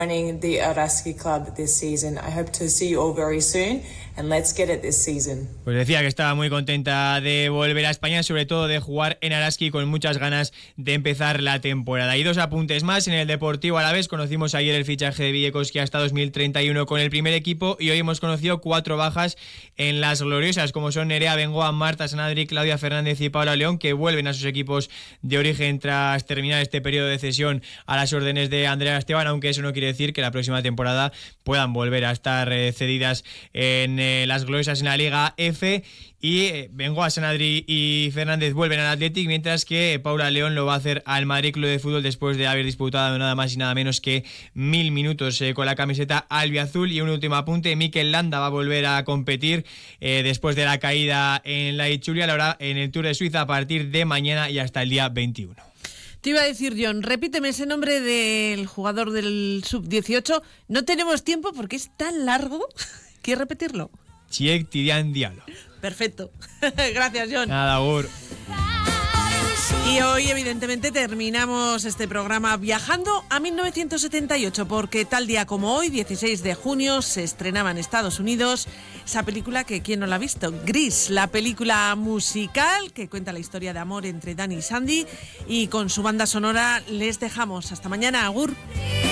Joining the Araski Club this season. I hope to see you all very soon and let's get it this season. Pues decía que estaba muy contenta de volver a España, sobre todo de jugar en Araski, con muchas ganas de empezar la temporada. Y 2 apuntes más. En el Deportivo Alavés conocimos ayer el fichaje de Villecosqui hasta 2031 con el primer equipo, y hoy hemos conocido 4 bajas en las gloriosas, como son Nerea Bengoa, Marta Sanadri, Claudia Fernández y Paula León, que vuelven a sus equipos de origen tras terminar este periodo de cesión a las órdenes de Andrea Esteban, aunque eso no quiere decir que la próxima temporada puedan volver a estar cedidas en las gloriosas en la Liga F. Y Bengoa, Sanadri y Fernández vuelven al Athletic, mientras que Paula León lo va a hacer al Madrid Club de Fútbol después de haber disputado nada más y nada menos que 1000 minutos con la camiseta albiazul. Y un último apunte: Mikel Landa va a volver a competir después de la caída en la Itzulia, ahora en el Tour de Suiza, a partir de mañana y hasta el día 21. Te iba a decir, John, repíteme ese nombre del jugador del Sub-18. No tenemos tiempo porque es tan largo. ¿Quieres repetirlo? Cheick Tidiane Diallo. Perfecto. Gracias, John. Nada, Gur. Y hoy, evidentemente, terminamos este programa viajando a 1978, porque tal día como hoy, 16 de junio, se estrenaba en Estados Unidos esa película que, ¿quién no la ha visto? Grease, la película musical que cuenta la historia de amor entre Danny y Sandy, y con su banda sonora les dejamos. Hasta mañana, agur.